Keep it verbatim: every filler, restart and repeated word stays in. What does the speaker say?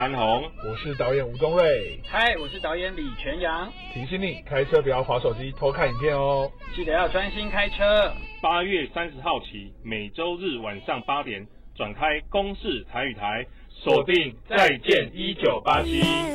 安红， 我是导演吴宗瑞。 嗨，我是导演李全阳。 提醒你，开车不要滑手机偷看影片哦， 记得要专心开车。 八月三十号起，每周日晚上八点转开公视台语台，锁定再见一九八七。